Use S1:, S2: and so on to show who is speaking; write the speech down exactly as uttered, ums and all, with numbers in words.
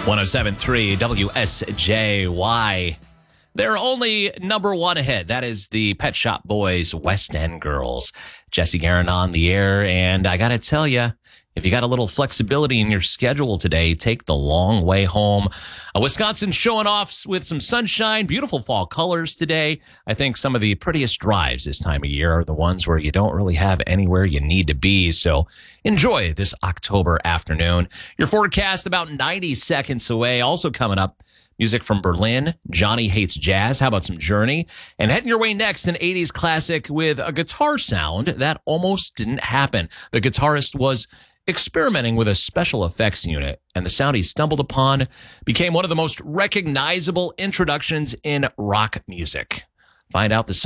S1: one oh seven point three W S J Y. They're only number one ahead. That is the Pet Shop Boys, West End Girls. Jesse Guerin on the air. And I got to tell you, if you got a little flexibility in your schedule today, take the long way home. Uh, Wisconsin showing off with some sunshine, beautiful fall colors today. I think some of the prettiest drives this time of year are the ones where you don't really have anywhere you need to be. So enjoy this October afternoon. Your forecast about ninety seconds away. Also coming up, music from Berlin, Johnny Hates Jazz. How about some Journey? And heading your way next, an eighties classic with a guitar sound that almost didn't happen. The guitarist was experimenting with a special effects unit, and the sound he stumbled upon became one of the most recognizable introductions in rock music. Find out the song.